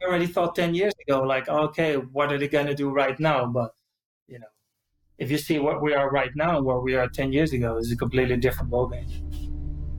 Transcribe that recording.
already thought 10 years ago, like, okay, what are they going to do right now? But, you know, if you see what we are right now, where we are 10 years ago, is a completely different ballgame.